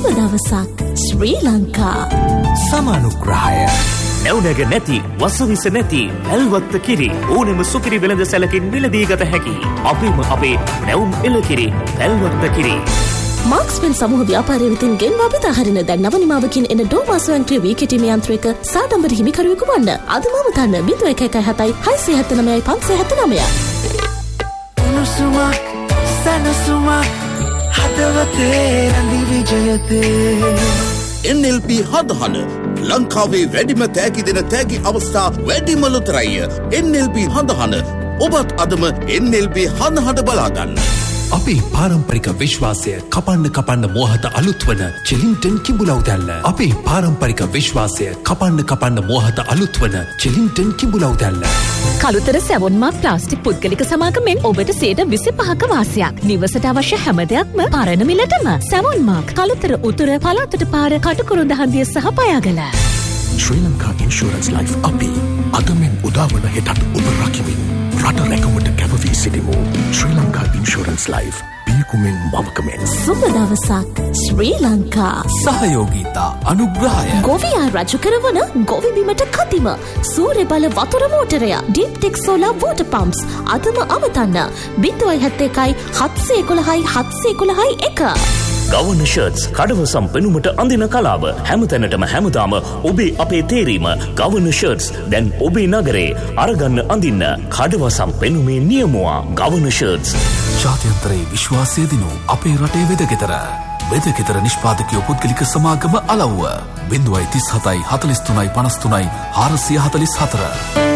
සුබ දවසක් ශ්‍රී ලංකා. සමානුග්‍රහය නැවුනග නැති වසවිස නැති ඇල්වත්ත කිරි ඕනෙම සුකිරි වෙළඳ සැලකින් මිලදී ගත හැකි අපේම අපේ නැවුම් එළකිරි ඇල්වත්ත කිරි. මාක්ස්වෙල් සමූහ ව්‍යාපාරය වෙතින් ගෙන්වා බෙදා හරින දැන් නව නිමාවකින් එන ඩෝමා ස්වයංක්‍රීය වී කෙටීමේ යන්ත්‍රයක සාඩම්බර හිමිකරුවෙකු වන්න. අදම තන්න 0117 679 579. උණුසුමක් සනසුමක් හදවතේ රැඳි විජයතේ NLP හදහන ලංකාවේ වැඩිම තෑගි දෙන තෑගි අවස්ථා වැඩිම ලොතරැය. NLP හදහන ඔබත් අදම NLP හදහට බලාගන්න. අපේ පාරම්පරික විශ්වාසය කපන්න මෝහත අලුත්වන චෙලින්ටන් කිඹුලව් දැල්ල. අපේ පාරම්පරික විශ්වාසය කපන්න මෝහත අලුත්වන චෙලින්ටන් කිඹුලව් දැල්ල. කළුතර සැවොන්මාක් ප්ලාස්ටික් පුද්ගලික සමාගමෙන් ඔබට 25% වාසියක්. නිවසට අවශ්‍ය හැම දෙයක්ම පරණ මිලටම. සැවොන්මාක් කළුතර උතුර පළාතට පාර කටුකුරුඳ හන්දිය සහ පයාගල. ශ්‍රී ලංකා ඉන්ෂුරන්ස් ලයිෆ් අපි අදමෙන් උදාවන හෙටත් ඔබ රකිමින් රට රැකවට කැපවී සිටිමු. ශ්‍රී ලංකා ඉන්ෂුරන්ස් ලයිෆ් පියකුමෙන් මවකමෙන්. සුබ දවසක් ශ්‍රී ලංකා. සහයෝගීතා අනුග්‍රහය ගොවියා රජු කරවන ගොවිබිමට කතිම සූර්ය බල වතුර මෝටරය ඩීප්ටෙක් සෝලාර් වෝටර් පම්ප්ස් අදම අමතන්න 071 711 711 ගවන ෂර්ට්ස් කඩවසම් පෙනුමට අඳින කලාව හැමතැනටම හැමදාම ඔබේ අපේ තේරීම ගවන ෂර්ට්ස් දැන් ඔබේ නගරේ අරගන්න අඳින්න කඩවසම් පෙනුමේ නියමුවා ගවන ෂර්ට්ස්. ජාත්‍යන්තරයේ විශ්වාසය දිනු අපේ රටේ වෙදගෙදර නිෂ්පාදකයෝ පුද්ගලික සමාගම අලව්ව 037 43 53 444